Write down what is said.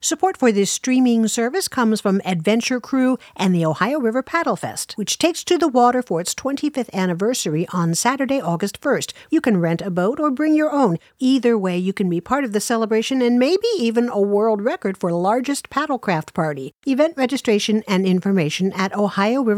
Support for this streaming service comes from Adventure Crew and the Ohio River Paddle Fest, which takes to the water for its 25th anniversary on Saturday, August 1st. You can rent a boat or bring your own. Either way, you can be part of the celebration and maybe even a world record for largest paddlecraft party. Event registration and information at Ohio River